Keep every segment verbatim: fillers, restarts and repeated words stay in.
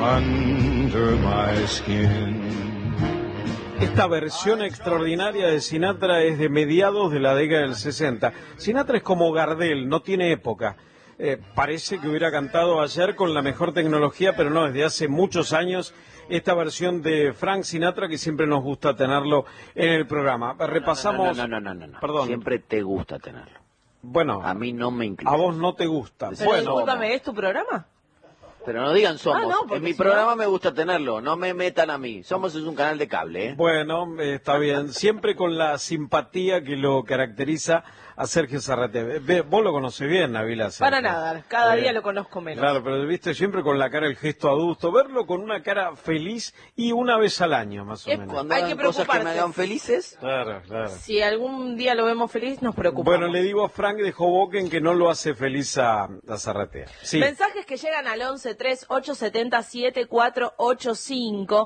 under my skin. Esta versión extraordinaria de Sinatra es de mediados de la década del sesenta. Sinatra es como Gardel, no tiene época. Eh, parece que hubiera cantado ayer con la mejor tecnología, pero no, desde hace muchos años esta versión de Frank Sinatra que siempre nos gusta tenerlo en el programa. Repasamos... No, no, no, no, no, no, no. Perdón. Siempre te gusta tenerlo. Bueno, a mí no me inclina. A vos no te gusta. Pero bueno, discúlpame, ¿es tu programa? Pero no digan Somos. Ah, no, en mi si programa no... me gusta tenerlo, no me metan a mí. Somos es un canal de cable, ¿eh? Bueno, eh, está bien. Siempre con la simpatía que lo caracteriza a Sergio Zarrate. Ve, vos lo conocés bien, Nabila. Para nada, cada eh, día lo conozco menos. Claro, pero viste siempre con la cara, el gesto adusto. Verlo con una cara feliz y una vez al año, más o Es menos. Cuando Hay hagan que cosas que me preocuparse. hagan felices. Claro, claro. Si algún día lo vemos feliz, nos preocupamos. Bueno, le digo a Frank de Hoboken que no lo hace feliz a, a Zarratea. Sí. Mensajes que llegan al once tres ocho siete cero siete cuatro ocho cinco.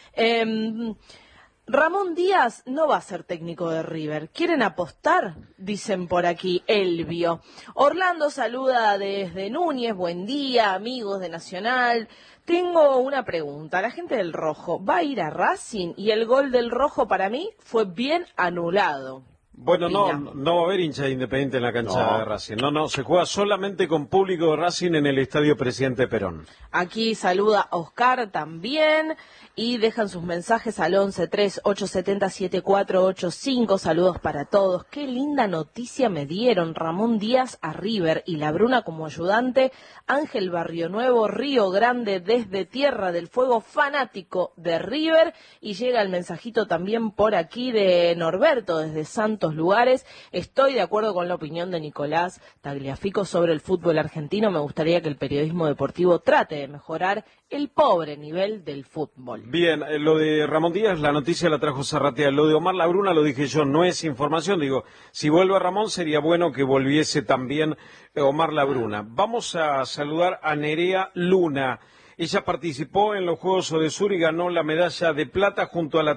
Eh, Ramón Díaz no va a ser técnico de River. ¿Quieren apostar? Dicen por aquí, Elvio. Orlando saluda desde Núñez. Buen día, amigos de Nacional. Tengo una pregunta. La gente del Rojo va a ir a Racing y el gol del Rojo para mí fue bien anulado. Bueno, no, Opina. no va a haber hincha de Independiente en la cancha No. de Racing. No, no, se juega solamente con público de Racing en el Estadio Presidente Perón. Aquí saluda Oscar también y dejan sus mensajes al once tres ocho siete cero siete cuatro ocho cinco. Saludos para todos. Qué linda noticia me dieron. Ramón Díaz a River y La Bruna como ayudante. Ángel Barrio Nuevo, Río Grande, desde Tierra del Fuego, fanático de River. Y llega el mensajito también por aquí de Norberto desde Santos Lugares. Estoy de acuerdo con la opinión de Nicolás Tagliafico sobre el fútbol argentino. Me gustaría que el periodismo deportivo trate de mejorar el pobre nivel del fútbol. Bien, eh, lo de Ramón Díaz, la noticia la trajo Zarratea. Lo de Omar Labruna lo dije yo, no es información. Digo, si vuelve Ramón sería bueno que volviese también eh, Omar Labruna. Vamos a saludar a Nerea Luna. Ella participó en los Juegos Odesur y ganó la medalla de plata junto a la